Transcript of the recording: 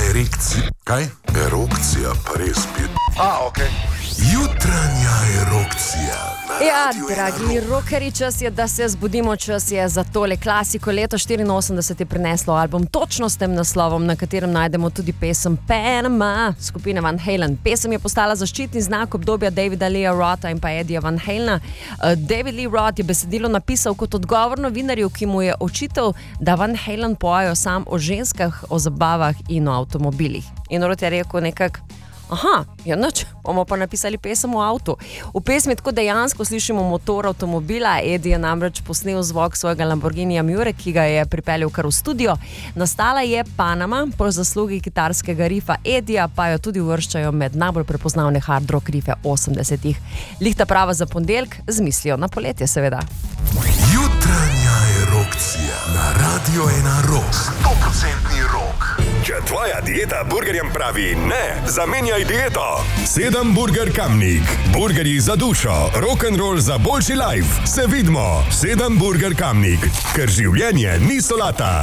erekcija. Kaj? Erupcija, pa res bi. Okej. Jutranja erupcija. Ja, dragi rokeri, čas je, da se zbudimo, čas je za tole klasiko. Leto 84 je prineslo album točno s tem naslovom, na katerem najdemo tudi pesem Panama skupine Van Halen. Pesem je postala zaščitni znak obdobja Davida Lee Rotha in pa Eddieja Van Halena. David Lee Roth je besedilo napisal kot odgovor novinarju, ki mu je očital, da Van Halen pojejo sam o ženskah, o zabavah in o avtomobilih. In Roth je rekel nekako, ja nič, bomo pa napisali pesem o avtu. V pesmi tako dejansko slišimo motor avtomobila. Eddie je namreč posnel zvok svojega Lamborghinija Miure, ki ga je pripeljal kar v studio. Nastala je Panama, po zaslugi kitarskega rifa Eddieja pa jo tudi uvrščajo med najbolj prepoznavne hard rock rife 80-ih. Lihta prava za ponedeljek, z mislijo na poletje seveda. Jutranja erupcija na Radio 1 Rock. 100% rock. Če tvoja dieta burgerjem pravi ne, zamenjaj dieto. 7 Burger Kamnik. Burgerji za dušo, rock'n'roll za boljši life. Se vidimo. 7 Burger Kamnik. Ker življenje ni solata.